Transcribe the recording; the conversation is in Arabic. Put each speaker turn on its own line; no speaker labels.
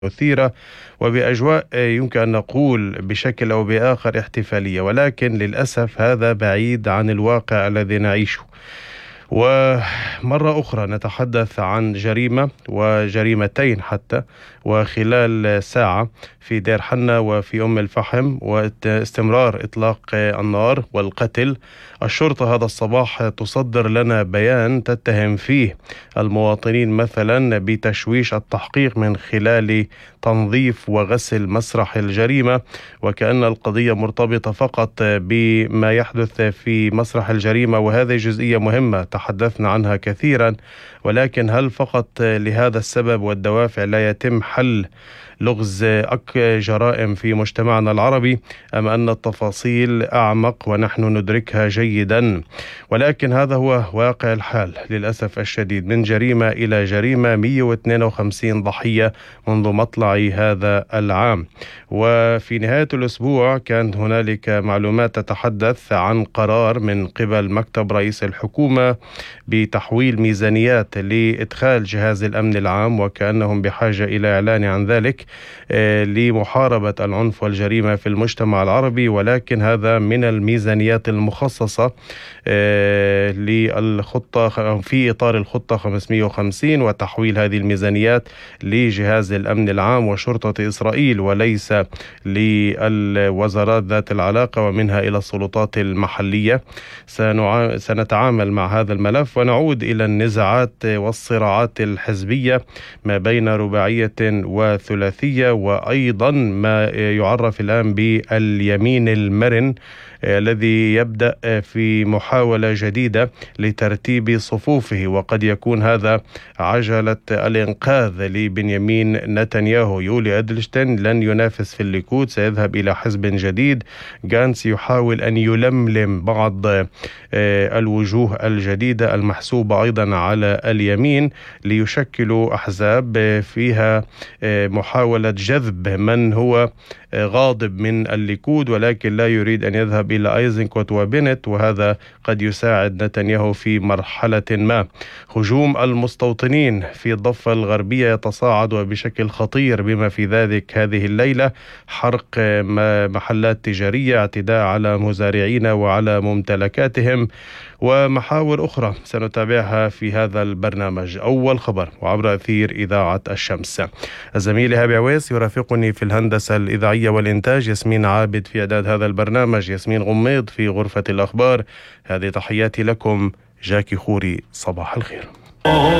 مثيرة وبأجواء يمكن أن نقول بشكل أو بآخر احتفالية، ولكن للأسف هذا بعيد عن الواقع الذي نعيشه. ومرة أخرى نتحدث عن جريمة وجريمتين حتى، وخلال ساعة في دير حنة وفي أم الفحم، واستمرار إطلاق النار والقتل. الشرطة هذا الصباح تصدر لنا بيان تتهم فيه المواطنين مثلا بتشويش التحقيق من خلال تنظيف وغسل مسرح الجريمة، وكأن القضية مرتبطة فقط بما يحدث في مسرح الجريمة. وهذه جزئية مهمة تحدثنا عنها كثيرا، ولكن هل فقط لهذا السبب والدوافع لا يتم حل لغز جرائم في مجتمعنا العربي، أم أن التفاصيل أعمق ونحن ندركها جيدا؟ ولكن هذا هو واقع الحال للأسف الشديد، من جريمة إلى جريمة، 152 ضحية منذ مطلع هذا العام. وفي نهاية الأسبوع كان هنالك معلومات تتحدث عن قرار من قبل مكتب رئيس الحكومة بتحويل ميزانيات لإدخال جهاز الأمن العام، وكأنهم بحاجة إلى إعلان عن ذلك لمحاربة العنف والجريمة في المجتمع العربي. ولكن هذا من الميزانيات المخصصة للخطة في إطار الخطة 550، وتحويل هذه الميزانيات لجهاز الأمن العام وشرطة إسرائيل، وليس للوزارات ذات العلاقة ومنها إلى السلطات المحلية. سنتعامل مع هذا الملف ونعود إلى النزاعات والصراعات الحزبية ما بين رباعية وثلاثية، وأيضا ما يعرف الآن باليمين المرن الذي يبدأ في محاولة جديدة لترتيب صفوفه، وقد يكون هذا عجلة الإنقاذ لبنيامين نتنياهو. يولي أدلشتين لن ينافس في الليكود، سيذهب إلى حزب جديد. غانتس يحاول أن يلملم بعض الوجوه الجديدة المحسوبة أيضا على اليمين ليشكلوا أحزاب فيها محاولة جذب من هو غاضب من الليكود ولكن لا يريد أن يذهب إلى أيزنكوت وبنت، وهذا قد يساعد نتنياهو في مرحلة ما. هجوم المستوطنين في الضفة الغربية يتصاعد وبشكل خطير، بما في ذلك هذه الليلة حرق محلات تجارية، اعتداء على مزارعين وعلى ممتلكاتهم، ومحاور أخرى سنتابعها في هذا البرنامج. أول خبر وعبر أثير إذاعة الشمس. الزميل إيهاب عويس يرافقني في الهندسة الإذاعية والإنتاج، ياسمين عابد في إعداد هذا البرنامج، ياسمين غميض في غرفة الأخبار. هذه تحياتي لكم، جاكي خوري، صباح الخير.